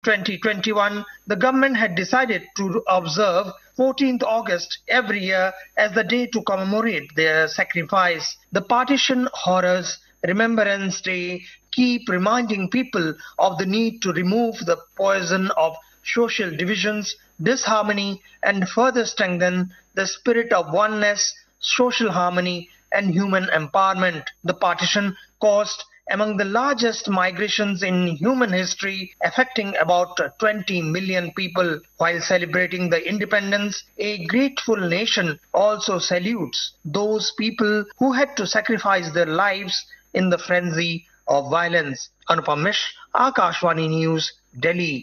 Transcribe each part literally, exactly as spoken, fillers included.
twenty twenty-one, the government had decided to observe fourteenth August every year as the day to commemorate their sacrifice. The partition horrors Remembrance Day keep reminding people of the need to remove the poison of social divisions, disharmony, and further strengthen the spirit of oneness, social harmony, and human empowerment. The partition caused among the largest migrations in human history, affecting about twenty million people. While celebrating the independence, a grateful nation also salutes those people who had to sacrifice their lives in the frenzy of violence. Anupam Mish, Akashvani News, Delhi.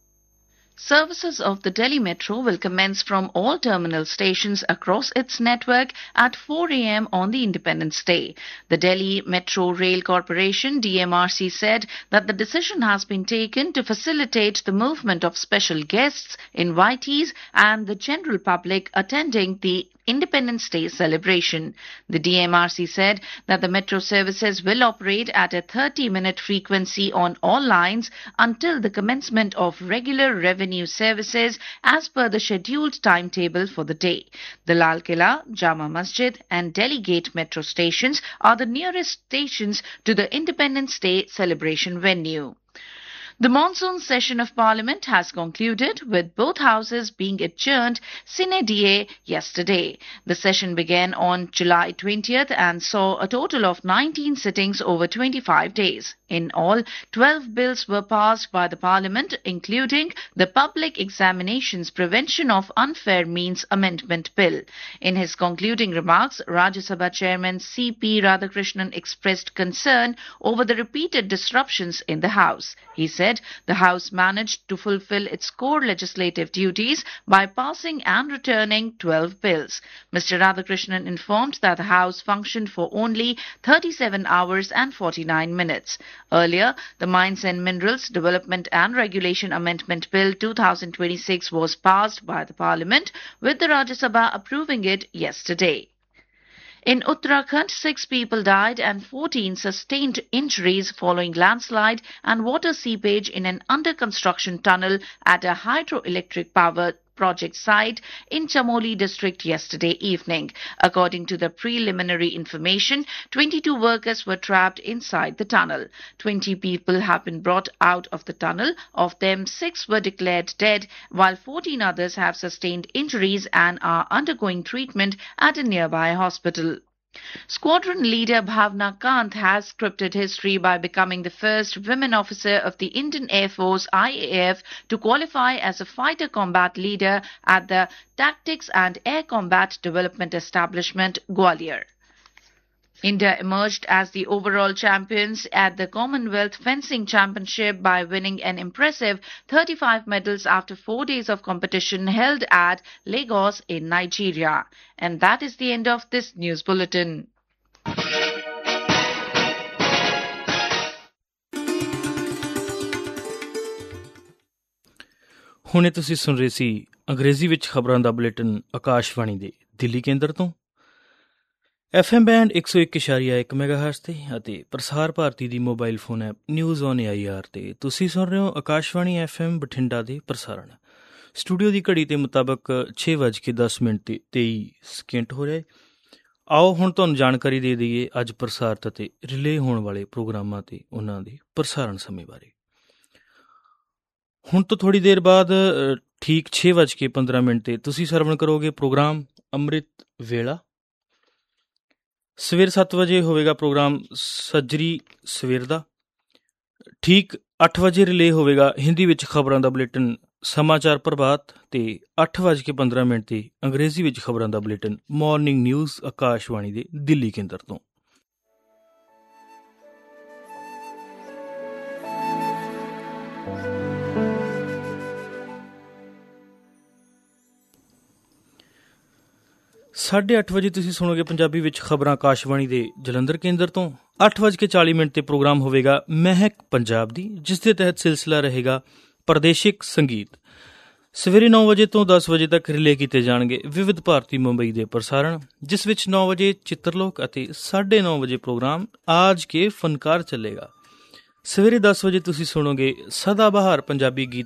Services of the Delhi Metro will commence from all terminal stations across its network at four a m on the Independence Day. The Delhi Metro Rail Corporation D M R C said that the decision has been taken to facilitate the movement of special guests, invitees and the general public attending the Independence Day celebration. The D M R C said that the metro services will operate at a thirty minute frequency on all lines until the commencement of regular revenue services as per the scheduled timetable for the day. The Lal Killa, Jama Masjid and Delhi Gate metro stations are the nearest stations to the Independence Day celebration venue. The monsoon session of Parliament has concluded, with both houses being adjourned sine die yesterday. The session began on July twentieth and saw a total of nineteen sittings over twenty-five days. In all, twelve bills were passed by the Parliament, including the Public Examinations Prevention of Unfair Means Amendment Bill. In his concluding remarks, Rajya Sabha Chairman C P Radhakrishnan expressed concern over the repeated disruptions in the House. He said the House managed to fulfill its core legislative duties by passing and returning twelve bills. Mister Radhakrishnan informed that the House functioned for only thirty-seven hours and forty-nine minutes. Earlier, the Mines and Minerals Development and Regulation Amendment Bill two thousand twenty-six was passed by the Parliament, with the Rajya Sabha approving it yesterday. In Uttarakhand, six people died and fourteen sustained injuries following landslide and water seepage in an under-construction tunnel at a hydroelectric power project site in Chamoli district yesterday evening. According to the preliminary information, twenty-two workers were trapped inside the tunnel. twenty people have been brought out of the tunnel. Of them, six were declared dead, while fourteen others have sustained injuries and are undergoing treatment at a nearby hospital. Squadron leader Bhavna Kant has scripted history by becoming the first women officer of the Indian Air Force I A F to qualify as a fighter combat leader at the Tactics and Air Combat Development Establishment, Gwalior. India emerged as the overall champions at the Commonwealth Fencing Championship by winning an impressive thirty-five medals after four days of competition held at Lagos in Nigeria. And that is the end of this news bulletin. ਹੁਣੇ ਤੁਸੀਂ ਸੁਣ ਰਹੇ ਸੀ ਅੰਗਰੇਜ਼ੀ ਵਿੱਚ ਖਬਰਾਂ ਦਾ bulletin Akashvani ਦੇ ਦਿੱਲੀ ਕੇਂਦਰ ਤੋਂ। F M band ਇੱਕ ਸੌ ਇੱਕ ਇਸ਼ਾਰੀਆ ਇੱਕ ਮੈਗਾਹਰਟਜ਼ 'ਤੇ ਅਤੇ ਪ੍ਰਸਾਰ ਭਾਰਤੀ ਦੀ mobile phone app news on A I R 'ਤੇ ਤੁਸੀਂ ਸੁਣ ਰਹੇ ਹੋ ਆਕਾਸ਼ਵਾਣੀ ਐਫ ਐਮ ਬਠਿੰਡਾ ਦੇ ਪ੍ਰਸਾਰਣ। ਸਟੂਡੀਓ ਦੀ ਘੜੀ ਦੇ ਮੁਤਾਬਕ ਛੇ ਵੱਜ ਕੇ ਦਸ ਮਿੰਟ ਅਤੇ ਤੇਈ ਸਕਿੰਟ ਹੋ ਰਹੇ। ਆਓ ਹੁਣ ਤੁਹਾਨੂੰ ਜਾਣਕਾਰੀ ਦੇ ਦਈਏ ਅੱਜ ਪ੍ਰਸਾਰਿਤ ਅਤੇ ਰਿਲੇ ਹੋਣ ਵਾਲੇ ਪ੍ਰੋਗਰਾਮਾਂ ਅਤੇ ਉਹਨਾਂ ਦੇ ਪ੍ਰਸਾਰਣ ਸਮੇਂ ਬਾਰੇ। ਹੁਣ ਤੋਂ ਥੋੜ੍ਹੀ ਦੇਰ ਬਾਅਦ ਠੀਕ ਛੇ ਵੱਜ ਕੇ ਪੰਦਰਾਂ ਮਿੰਟ 'ਤੇ ਤੁਸੀਂ ਸਰਵਣ ਕਰੋਗੇ ਪ੍ਰੋਗਰਾਮ ਅੰਮ੍ਰਿਤ ਵੇਲਾ। ਸਵੇਰ ਸੱਤ ਵਜੇ ਹੋਵੇਗਾ ਪ੍ਰੋਗਰਾਮ ਸੱਜਰੀ ਸਵੇਰ ਦਾ। ਠੀਕ ਅੱਠ ਵਜੇ ਰਿਲੇ ਹੋਵੇਗਾ ਹਿੰਦੀ ਵਿੱਚ ਖਬਰਾਂ ਦਾ ਬੁਲੇਟਿਨ ਸਮਾਚਾਰ ਪ੍ਰਭਾਤ ਅਤੇ ਅੱਠ ਵੱਜ ਕੇ ਪੰਦਰਾਂ ਮਿੰਟ 'ਤੇ ਅੰਗਰੇਜ਼ੀ ਵਿੱਚ ਖਬਰਾਂ ਦਾ ਬੁਲੇਟਿਨ ਮਾਰਨਿੰਗ ਨਿਊਜ਼ ਆਕਾਸ਼ਵਾਣੀ ਦੇ ਦਿੱਲੀ ਕੇਂਦਰ ਤੋਂ। ਸਾਢੇ ਅੱਠ ਵਜੇ ਤੁਸੀਂ ਸੁਣੋਗੇ ਪੰਜਾਬੀ ਵਿੱਚ ਖਬਰਾਂ ਆਕਾਸ਼ਵਾਣੀ ਦੇ ਜਲੰਧਰ ਕੇਂਦਰ ਤੋਂ। ਅੱਠ ਵੱਜ ਕੇ ਚਾਲੀ ਮਿੰਟ 'ਤੇ ਪ੍ਰੋਗਰਾਮ ਹੋਵੇਗਾ ਮਹਿਕ ਪੰਜਾਬ ਦੀ, ਜਿਸ ਦੇ ਤਹਿਤ ਸਿਲਸਿਲਾ ਰਹੇਗਾ ਪ੍ਰਦੇਸ਼ਿਕ ਸੰਗੀਤ। ਸਵੇਰੇ ਨੌ ਵਜੇ ਤੋਂ ਦਸ ਵਜੇ ਤੱਕ ਰਿਲੇ ਕੀਤੇ ਜਾਣਗੇ ਵਿਵਿਧ ਭਾਰਤੀ ਮੁੰਬਈ ਦੇ ਪ੍ਰਸਾਰਣ, ਜਿਸ ਵਿੱਚ ਨੌ ਵਜੇ ਚਿੱਤਰਲੋਕ ਅਤੇ ਸਾਢੇ ਨੌ ਵਜੇ ਪ੍ਰੋਗਰਾਮ ਆਜ ਕੇ ਫਨਕਾਰ ਚੱਲੇਗਾ। ਸਵੇਰੇ ਦਸ ਵਜੇ ਤੁਸੀਂ ਸੁਣੋਗੇ ਸਦਾ ਬਹਾਰ ਪੰਜਾਬੀ ਗੀਤ